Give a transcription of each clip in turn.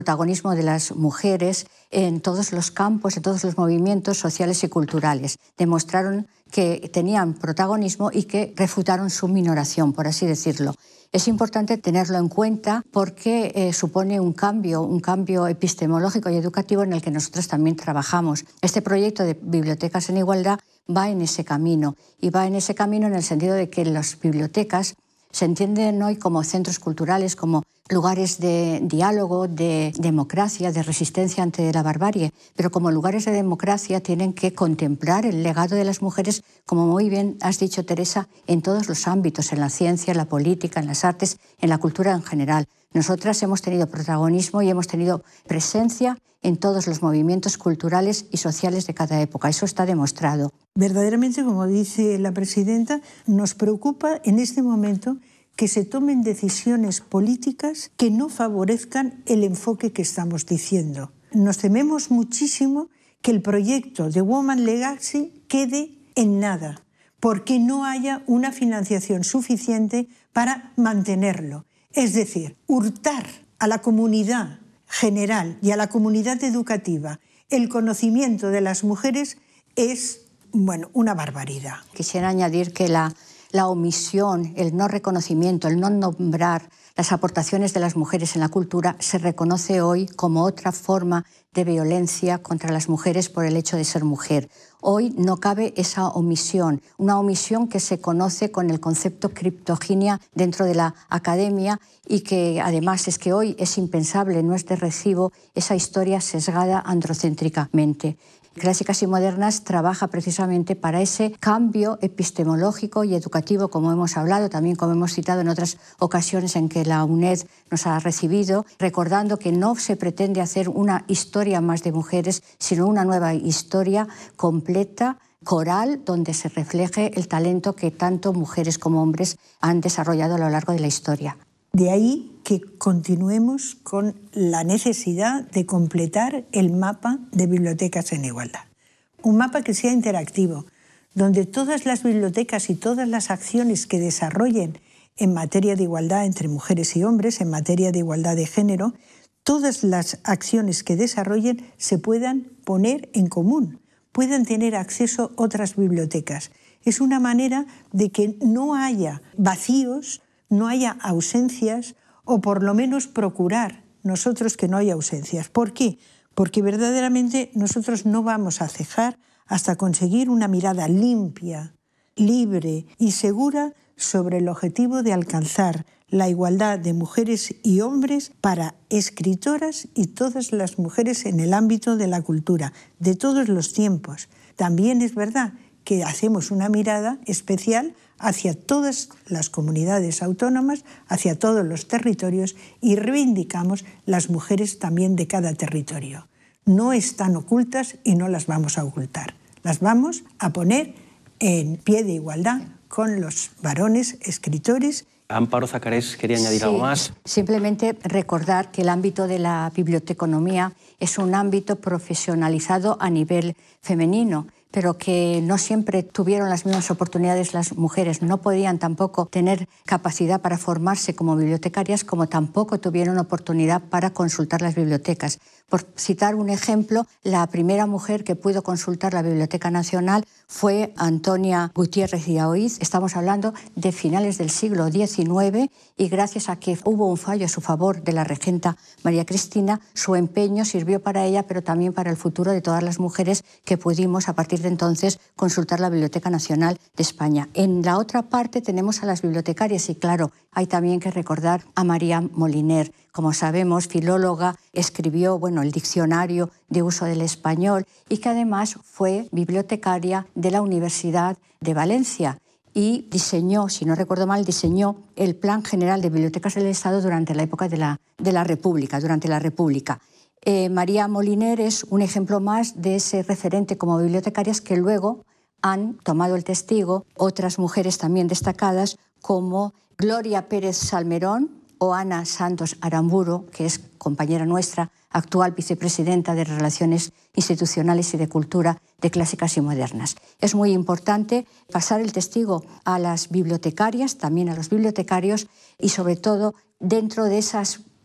protagonismo de las mujeres en todos los campos, en todos los movimientos sociales y culturales. Demostraron que tenían protagonismo y que refutaron su minoración, por así decirlo. Es importante tenerlo en cuenta porque supone un cambio epistemológico y educativo en el que nosotros también trabajamos. Este proyecto de Bibliotecas en Igualdad va en ese camino, y va en ese camino en el sentido de que las bibliotecas se entienden hoy como centros culturales, como lugares de diálogo, de democracia, de resistencia ante la barbarie, pero como lugares de democracia tienen que contemplar el legado de las mujeres, como muy bien has dicho, Teresa, en todos los ámbitos, en la ciencia, en la política, en las artes, en la cultura en general. Nosotras hemos tenido protagonismo y hemos tenido presencia en todos los movimientos culturales y sociales de cada época. Eso está demostrado. Verdaderamente, como dice la presidenta, nos preocupa en este momento que se tomen decisiones políticas que no favorezcan el enfoque que estamos diciendo. Nos tememos muchísimo que el proyecto de Women Legacy quede en nada, porque no haya una financiación suficiente para mantenerlo. Es decir, hurtar a la comunidad general y a la comunidad educativa el conocimiento de las mujeres es, una barbaridad. Quisiera añadir que la omisión, el no reconocimiento, el no nombrar las aportaciones de las mujeres en la cultura se reconoce hoy como otra forma de violencia contra las mujeres por el hecho de ser mujer. Hoy no cabe esa omisión, una omisión que se conoce con el concepto criptoginia dentro de la academia y que además es que hoy es impensable, no es de recibo esa historia sesgada androcéntricamente. Clásicas y Modernas trabaja precisamente para ese cambio epistemológico y educativo, como hemos hablado, también como hemos citado en otras ocasiones en que la UNED nos ha recibido, recordando que no se pretende hacer una historia más de mujeres, sino una nueva historia completa, coral, donde se refleje el talento que tanto mujeres como hombres han desarrollado a lo largo de la historia. De ahí que continuemos con la necesidad de completar el mapa de bibliotecas en igualdad. Un mapa que sea interactivo, donde todas las bibliotecas y todas las acciones que desarrollen en materia de igualdad entre mujeres y hombres, en materia de igualdad de género, todas las acciones que desarrollen se puedan poner en común, puedan tener acceso a otras bibliotecas. Es una manera de que no haya vacíos, no haya ausencias, o por lo menos procurar nosotros que no haya ausencias. ¿Por qué? Porque verdaderamente nosotros no vamos a cejar hasta conseguir una mirada limpia, libre y segura sobre el objetivo de alcanzar la igualdad de mujeres y hombres para escritoras y todas las mujeres en el ámbito de la cultura, de todos los tiempos. También es verdad que hacemos una mirada especial hacia todas las comunidades autónomas, hacia todos los territorios y reivindicamos las mujeres también de cada territorio. No están ocultas y no las vamos a ocultar. Las vamos a poner en pie de igualdad con los varones escritores. Amparo Zacarés quería añadir algo más. Simplemente recordar que el ámbito de la biblioteconomía es un ámbito profesionalizado a nivel femenino, pero que no siempre tuvieron las mismas oportunidades las mujeres, no podían tampoco tener capacidad para formarse como bibliotecarias, como tampoco tuvieron oportunidad para consultar las bibliotecas. Por citar un ejemplo, la primera mujer que pudo consultar la Biblioteca Nacional fue Antonia Gutiérrez y Aoiz. Estamos hablando de finales del siglo XIX y gracias a que hubo un fallo a su favor de la regenta María Cristina, su empeño sirvió para ella, pero también para el futuro de todas las mujeres que pudimos a partir de entonces consultar la Biblioteca Nacional de España. En la otra parte tenemos a las bibliotecarias y claro, hay también que recordar a María Moliner. Como sabemos, filóloga, escribió el diccionario de uso del español y que además fue bibliotecaria de la Universidad de Valencia y diseñó, si no recuerdo mal, el Plan General de Bibliotecas del Estado durante la época de la República, durante la República. María Moliner es un ejemplo más de ese referente como bibliotecarias que luego han tomado el testigo otras mujeres también destacadas como Gloria Pérez Salmerón o Ana Santos Aramburu, que es compañera nuestra, actual vicepresidenta de Relaciones Institucionales y de Cultura de Clásicas y Modernas. Es muy importante pasar el testigo a las bibliotecarias, también a los bibliotecarios y sobre todo dentro de esas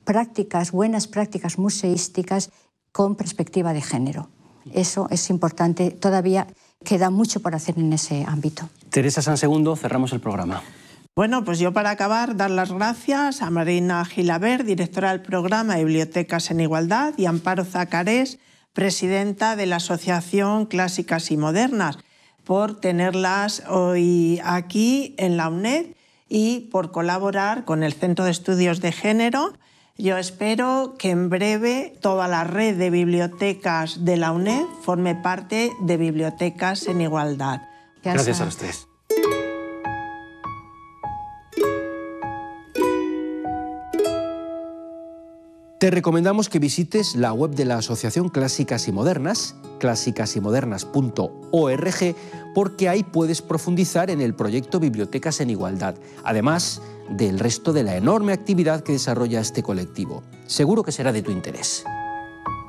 prácticas, buenas prácticas museísticas con perspectiva de género. Eso es importante, todavía queda mucho por hacer en ese ámbito. Teresa Sansegundo, cerramos el programa. Bueno, pues yo para acabar, dar las gracias a Marina Gilabert, directora del programa de Bibliotecas en Igualdad, y Amparo Zacarés, presidenta de la Asociación Clásicas y Modernas, por tenerlas hoy aquí en la UNED y por colaborar con el Centro de Estudios de Género. Yo espero que en breve toda la red de bibliotecas de la UNED forme parte de Bibliotecas en Igualdad. Gracias a los tres. Te recomendamos que visites la web de la Asociación Clásicas y Modernas, clásicasymodernas.org, porque ahí puedes profundizar en el proyecto Bibliotecas en Igualdad, además del resto de la enorme actividad que desarrolla este colectivo. Seguro que será de tu interés.